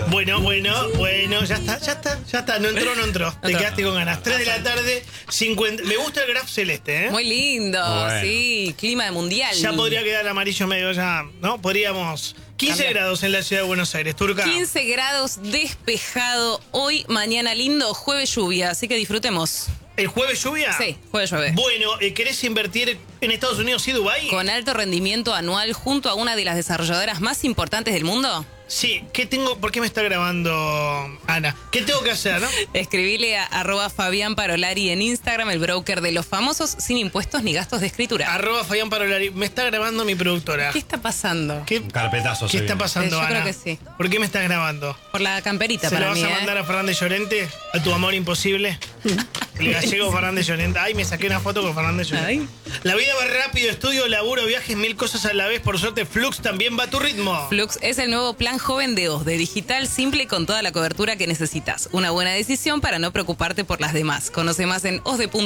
Bueno, ya está. No entró. Te quedaste con ganas. 3 de la tarde, 50. Me gusta el graph celeste, ¿eh? Muy lindo, bueno. Sí. Clima de mundial. Ya podría quedar amarillo medio, ya, ¿no? Podríamos. 15 grados en la ciudad de Buenos Aires, Turca. 15 grados despejado. Hoy, mañana lindo, jueves lluvia. Así que disfrutemos. ¿El jueves lluvia? Sí, jueves llueve. Bueno, ¿querés invertir en Estados Unidos y Dubái? Con alto rendimiento anual junto a una de las desarrolladoras más importantes del mundo. Sí, ¿por qué me está grabando Ana? ¿Qué tengo que hacer, no? Escribile a @Fabián Parolari en Instagram, el broker de los famosos, sin impuestos ni gastos de escritura. @Fabián Parolari. Me está grabando mi productora. ¿Qué está pasando? Un carpetazo. ¿Qué está pasando, Yo Ana? creo que sí. ¿Por qué me estás grabando? Por la camperita ¿Se para lo vas mí, a mandar a Fernández Llorente? ¿A tu amor imposible? El gallego Fernández Llorente. Ay, me saqué una foto con Fernández Llorente. Ay. La vida va rápido, estudio, laburo, viajes, 1000 cosas a la vez. Por suerte, Flux también va a tu ritmo. Flux es el nuevo plan joven de OSDE, digital, simple y con toda la cobertura que necesitas. Una buena decisión para no preocuparte por las demás. Conoce más en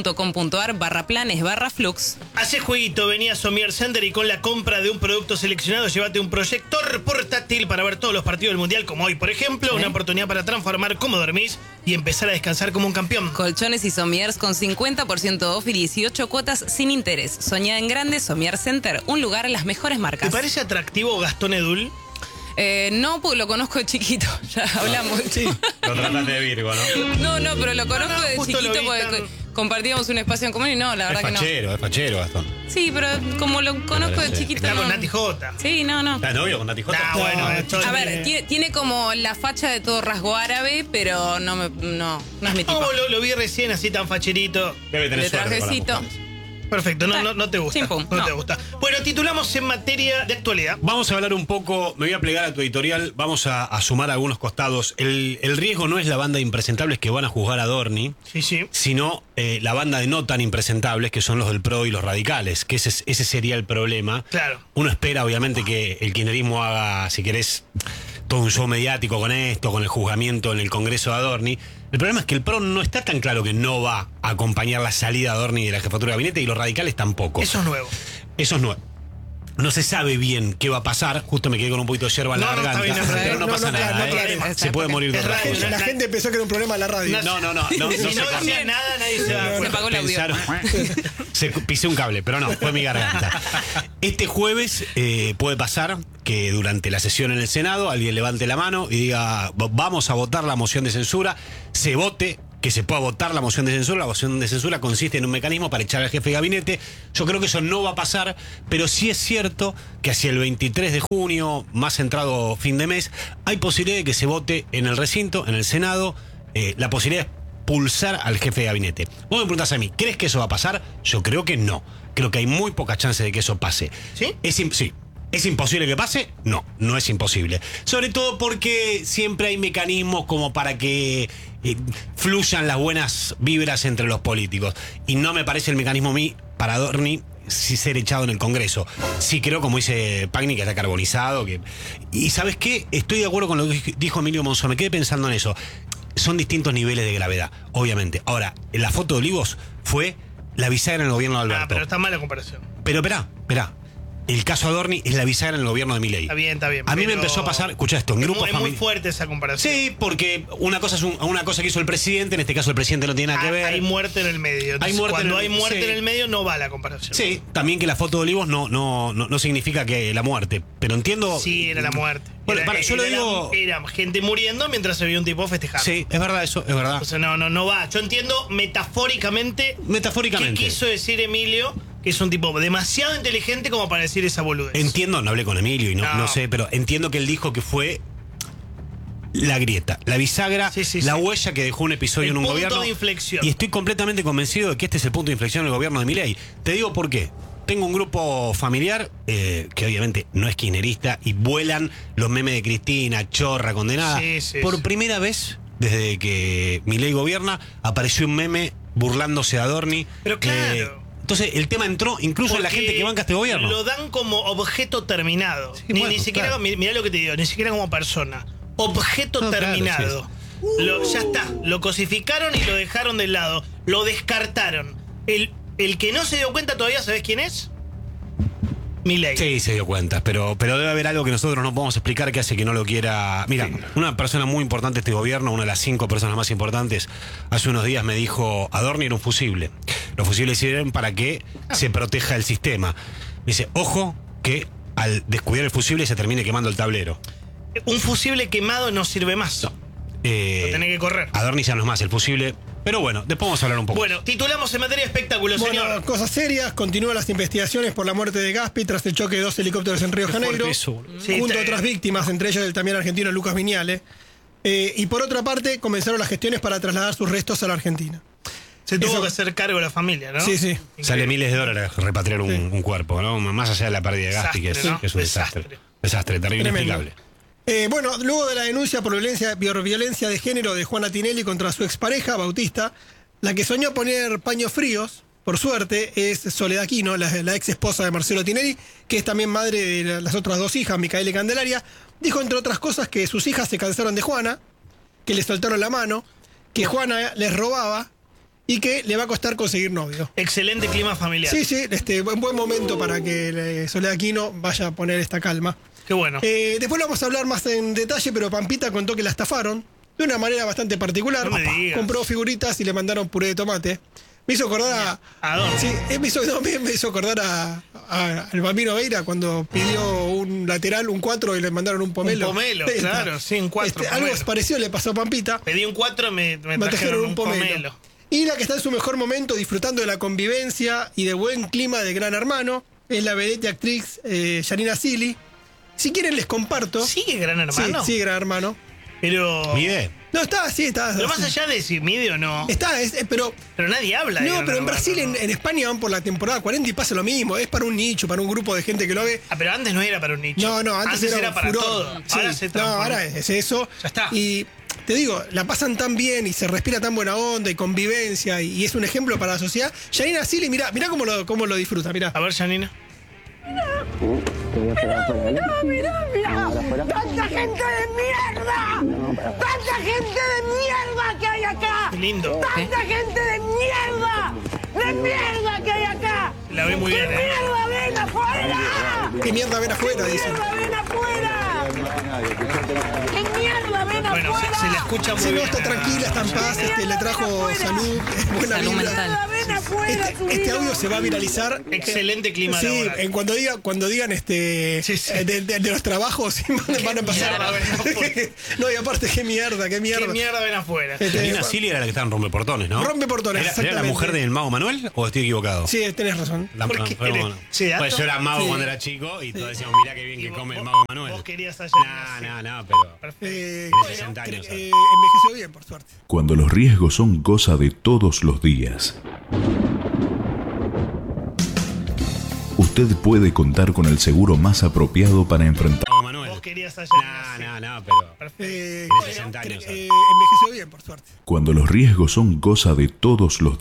osde.com.ar/planes/Flux. Hace jueguito, vení a Somier Center y con la compra de un producto seleccionado, llévate un proyector portátil para ver todos los partidos del Mundial, como hoy, por ejemplo. Una oportunidad para transformar cómo dormís y empezar a descansar como un campeón. Colchones y somiers con 50% off y 18 cuotas sin interés. Soñá en grande, Somier Center, un lugar a las mejores marcas. ¿Te parece atractivo Gastón Edul? No, porque lo conozco de chiquito, ya hablamos. Sí, lo trataste de Virgo, ¿no? No, pero lo conozco de chiquito porque compartíamos un espacio en común y no, la verdad que no. Es fachero, Gastón. Sí, pero como lo conozco de chiquito. Está no. con Nati Jota. Sí, no. ¿Estás novio con Nati Jota? Bueno, esto A ver, tiene como la facha de todo rasgo árabe, pero no es mi tipo. Lo vi recién así tan facherito. Debe tener De suerte con las trajecito. mujeres. Perfecto, no te gusta. Chimpum, no no. te gusta. Bueno, titulamos en materia de actualidad. Vamos a hablar un poco, me voy a plegar a tu editorial, vamos a sumar algunos costados. El riesgo no es la banda de impresentables que van a juzgar a Dorni, Sí. sino la banda de no tan impresentables, que son los del PRO y los radicales, que ese sería el problema. Claro. Uno espera, obviamente, que el kirchnerismo haga, si querés, todo un show mediático con esto, con el juzgamiento en el Congreso de Adorni. El problema es que el PRO no está tan claro que no va a acompañar la salida de Adorni de la jefatura de gabinete y los radicales tampoco. Eso es nuevo. Eso es nuevo. No se sabe bien qué va a pasar. Justo me quedé con un poquito de yerba en la No, está garganta. bien, pero no pasa nada. Se puede morir de Es otra radio, cosa. La gente pensó que era un problema de la radio. No Si no se decía nada, nadie se va a Se apagó el audio. se pisé un cable, pero no, fue mi garganta. Este jueves puede pasar que durante la sesión en el Senado alguien levante la mano y diga vamos a votar la moción de censura, se vote, que se pueda votar la moción de censura. La moción de censura consiste en un mecanismo para echar al jefe de gabinete. Yo creo que eso no va a pasar, pero sí es cierto que hacia el 23 de junio, más entrado fin de mes, hay posibilidad de que se vote en el recinto, en el Senado, la posibilidad de pulsar al jefe de gabinete. Vos me preguntás a mí, ¿crees que eso va a pasar? Yo creo que no. Creo que hay muy pocas chances de que eso pase. ¿Sí? Sí. ¿Es imposible que pase? No es imposible. Sobre todo porque siempre hay mecanismos como para que fluyan las buenas vibras entre los políticos. Y no me parece el mecanismo a mí para Adorni si ser echado en el Congreso. Sí creo, como dice Pagni, que está carbonizado. Y ¿sabes qué? Estoy de acuerdo con lo que dijo Emilio Monzón. Me quedé pensando en eso. Son distintos niveles de gravedad, obviamente. Ahora, la foto de Olivos fue la bisagra en el gobierno de Alberto. Pero está mal la comparación. Pero esperá. El caso Adorni es la bisagra en el gobierno de Milei. Está bien. A mí me empezó a pasar, escucha esto, en grupos Es muy fuerte esa comparación. Sí, porque una cosa es una cosa que hizo el presidente, en este caso el presidente no tiene nada que ver. Hay muerte en el medio. Entonces, cuando hay muerte sí. en el medio no va la comparación. Sí, también que la foto de Olivos no significa que la muerte, pero entiendo. Sí, era la muerte. Bueno, yo lo digo. Era gente muriendo mientras se veía un tipo festejando. Sí, es verdad eso, es verdad. O sea, no va. Yo entiendo metafóricamente. Metafóricamente. ¿Qué quiso decir Emilio? Que es un tipo demasiado inteligente como para decir esa boludez. Entiendo, no hablé con Emilio y no sé, pero entiendo que él dijo que fue la grieta, la bisagra, la huella que dejó un episodio en un gobierno. El punto de inflexión. Y estoy completamente convencido de que este es el punto de inflexión del gobierno de Milei. Te digo por qué. Tengo un grupo familiar que obviamente no es kirchnerista y vuelan los memes de Cristina, chorra, condenada. Por primera vez, desde que Milei gobierna, apareció un meme burlándose de Adorni. Pero claro. Entonces el tema entró incluso en la gente que banca este gobierno. Lo dan como objeto terminado. Sí, ni siquiera, claro. mirá lo que te digo, ni siquiera como persona. Objeto terminado. Claro, Ya está. Lo cosificaron y lo dejaron de lado. Lo descartaron. El que no se dio cuenta todavía, ¿sabés quién es? Milei. Sí, se dio cuenta, pero debe haber algo que nosotros no podemos explicar que hace que no lo quiera. Mira, una persona muy importante de este gobierno, una de las 5 personas más importantes, hace unos días me dijo, Adorni era un fusible. Los fusibles sirven para que se proteja el sistema. Me dice, ojo, que al descuidar el fusible se termine quemando el tablero. Un fusible quemado no sirve más. No. Lo tenés que correr. Adorni ya no es más el fusible. Pero bueno, después vamos a hablar un poco. Bueno, titulamos en materia de espectáculos, Bueno, señor. cosas serias. Continúan las investigaciones por la muerte de Gaspi tras el choque de 2 helicópteros en Río Janeiro. Sí, Junto a otras víctimas, entre ellas el también argentino Lucas Viñale. Y por otra parte, comenzaron las gestiones para trasladar sus restos a la Argentina. Se tuvo Eso- que hacer cargo de la familia, ¿no? Sí, sí. Sale miles de dólares repatriar un, Sí. un cuerpo, ¿no? Más allá de la pérdida de Gaspi, Desastre, ¿no? que es un desastre. Desastre. Desastre, terrible, Tremendo. inexplicable. Bueno, luego de la denuncia por violencia de género de Juana Tinelli contra su expareja, Bautista, la que soñó poner paños fríos, por suerte, es Soledad Aquino, la ex esposa de Marcelo Tinelli, que es también madre de las otras 2 hijas, Micaela y Candelaria. Dijo, entre otras cosas, que sus hijas se cansaron de Juana, que le soltaron la mano, que Juana les robaba y que le va a costar conseguir novio. Excelente clima familiar. Sí, sí, un buen momento para que Soledad Aquino vaya a poner esta calma. Qué bueno. Después lo vamos a hablar más en detalle, pero Pampita contó que la estafaron de una manera bastante particular. No me digas. Compró figuritas y le mandaron puré de tomate. Me hizo acordar ¿A dónde? Sí, me hizo acordar al Bambino Veira cuando pidió un lateral, un 4 y le mandaron un pomelo. Un pomelo, claro, sí, un 4. Algo parecido le pasó a Pampita. Pedí un 4, me trajeron un pomelo. Y la que está en su mejor momento, disfrutando de la convivencia y del buen clima de Gran Hermano, es la vedette y actriz Yanina Silly. Si quieren les comparto. ¿Sigue Gran Hermano? Sí, Gran Hermano. Pero. Mide. No, está. Pero más allá de si mide o no. Pero nadie habla de no, Gran pero en Hermano, Brasil, ¿no? en España van por la temporada 40 y pasa lo mismo. Es para un nicho, para un grupo de gente que lo ve. Ah, pero antes no era para un nicho. No, antes era un para furor. todo. Sí, Ahora se no, transformó. ahora es eso. Ya está. Y te digo, la pasan tan bien y se respira tan buena onda y convivencia y es un ejemplo para la sociedad. Yanina Silly, mirá cómo lo disfruta, mirá. A ver, Janina. Mirá. ¡Tanta gente de mierda! ¡Tanta gente de mierda que hay acá! Qué lindo. ¡Tanta gente de mierda! ¡De mierda que hay acá! La ve muy ¡Qué bien, ¿eh? mierda ven afuera! ¿Qué mierda ven afuera? ¡Qué Dice. mierda ven afuera! ¡Qué mierda ven Bueno, afuera! se la escucha muy Si no, bien. está tranquila, está en paz, le trajo salud, buena Salud vibra. mental. ¡Ven afuera, Este audio se va a viralizar. Excelente clima Sí, laboral. cuando digan Sí, sí. de los trabajos van a empezar. mierda ven afuera. No, y aparte, qué mierda. ¿Qué mierda ven afuera? Janina Silly era la que estaba en Rompeportones, ¿no? Rompeportones, ¿Era la exactamente. mujer del Mago Manuel o estoy equivocado? Sí, tenés razón. ¿Por qué? Bueno, ¿Ese dato? pues yo era mago Sí. cuando era chico y todos decíamos, mirá qué bien Y que vos- come el vos- Mago Manuel. Vos querías a Janina, No, pero... Perfecto. Tiene 60 años, ¿sabes? envejeció bien, por suerte. Cuando los riesgos son cosa de todos los días. Usted puede contar con el seguro más apropiado para enfrentar. Mago Manuel. Vos querías a Janina. No, pero... Perfecto. Tiene 60 años, ¿sabes? envejeció bien, por suerte. Cuando los riesgos son cosa de todos los días.